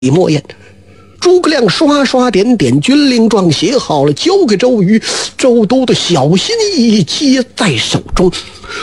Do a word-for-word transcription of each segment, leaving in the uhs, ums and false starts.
一抹烟。诸葛亮刷刷点点军令状写好了，交给周瑜。周都督小心翼翼接在手中，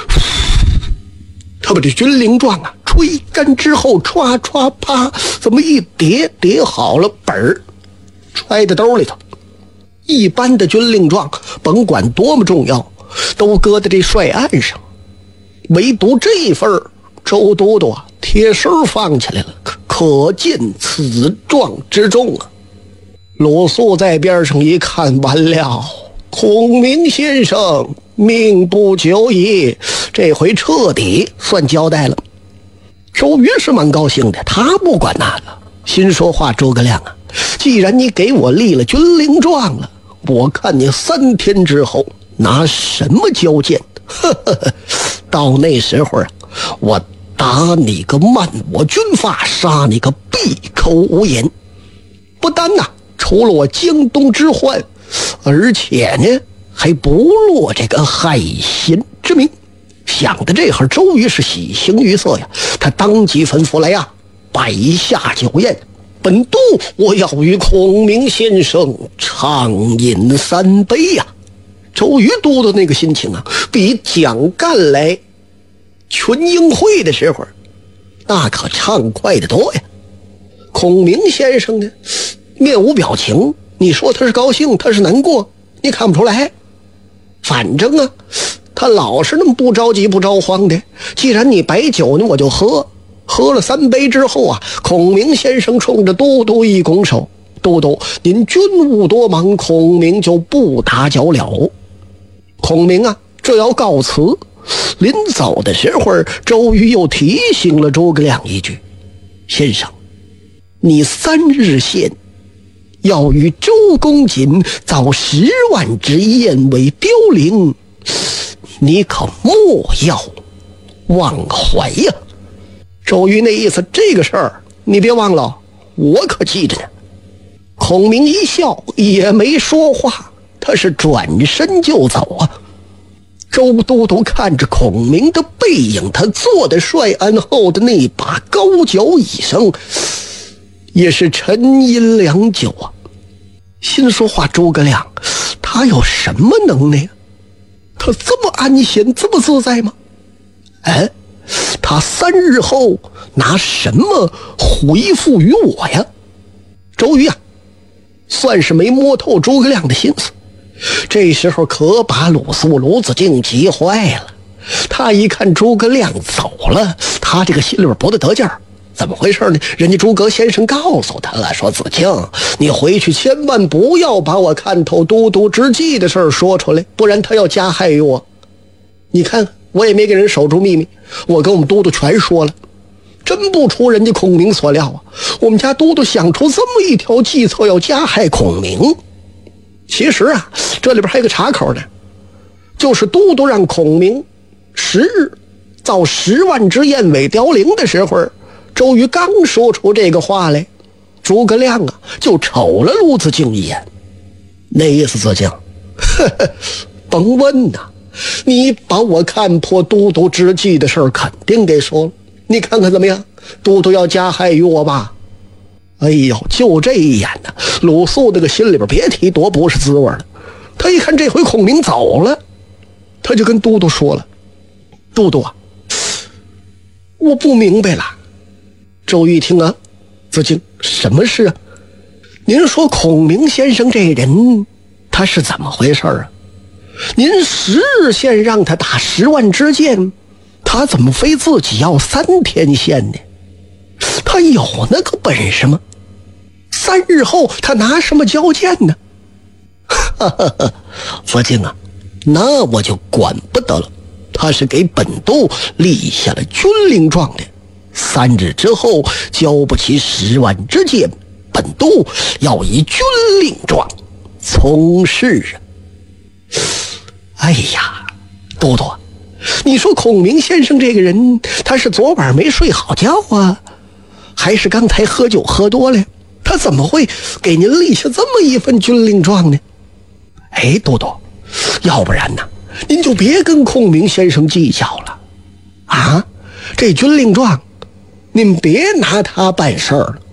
他把这军令状啊吹干之后，歘歘啪，怎么一叠叠好了，本儿揣在兜里头。一般的军令状甭管多么重要，都搁在这帅案上，唯独这份周都督啊贴身放起来了，可可见此状之重啊。鲁肃在边上一看，完了，孔明先生命不久矣，这回彻底算交代了。周瑜是蛮高兴的，他不管那个，心说话，诸葛亮啊，既然你给我立了军令状了，我看你三天之后拿什么交剑？呵呵呵，到那时候啊，我打你个漫我军法，杀你个闭口无言。不单呐、啊、除了我江东之患，而且呢还不落这个害贤之名。想的这会儿，周瑜是喜形于色呀，他当即吩咐来呀，摆下酒宴，本督我要与孔明先生畅饮三杯呀。周瑜都督那个心情啊，比蒋干来群英会的时候那可畅快得多呀。孔明先生呢面无表情，你说他是高兴他是难过你看不出来，反正啊他老是那么不着急不着慌的。既然你摆酒呢，我就喝。喝了三杯之后啊，孔明先生冲着都督一拱手，都督您军务多忙，孔明就不打搅了。孔明啊这要告辞，临走的时候，周瑜又提醒了诸葛亮一句，先生，你三日前要与周公瑾造十万之宴为凋零，你可莫要忘怀呀。周瑜那意思，这个事儿你别忘了，我可记着呢。孔明一笑，也没说话，他是转身就走啊。周都督看着孔明的背影，他坐在帅案后的那把高脚椅上，也是沉吟良久啊。心说话，诸葛亮他有什么能耐呀？他这么安闲这么自在吗？哎，他三日后拿什么回复于我呀？周瑜啊算是没摸透诸葛亮的心思，这时候可把鲁肃鲁子敬急坏了。他一看诸葛亮走了，他这个心里边不得得劲儿。怎么回事呢？人家诸葛先生告诉他了，说子敬，你回去千万不要把我看透都督之计的事儿说出来，不然他要加害于我。你看我也没给人守住秘密，我跟我们都督全说了，真不出人家孔明所料啊！我们家都督想出这么一条计策，要加害孔明。其实啊，这里边还有个岔口呢，就是都督让孔明十日造十万只燕尾凋零的时候，周瑜刚说出这个话来，诸葛亮啊就瞅了鲁子敬一眼，那意思子敬，呵呵，甭问呐、啊，你把我看破都督之计的事儿肯定得说了，你看看怎么样？都督要加害于我吧？哎呦，就这一眼呢、啊，鲁肃那个心里边别提多不是滋味了。他一看这回孔明走了，他就跟都督说了：“都督啊，我不明白了。”周瑜一听啊，子敬，什么事啊？您说孔明先生这人他是怎么回事啊？您十日线让他打十万支箭，他怎么非自己要三天线呢？他有那个本事吗？三日后他拿什么交箭呢？哈哈哈，子敬啊，那我就管不得了。他是给本督立下了军令状的，三日之后交不起十万支箭，本督要以军令状从事啊。哎呀，都督，你说孔明先生这个人，他是昨晚没睡好觉啊，还是刚才喝酒喝多了？他怎么会给您立下这么一份军令状呢？哎，都督，要不然呢，您就别跟孔明先生计较了啊！这军令状，您别拿他办事儿了。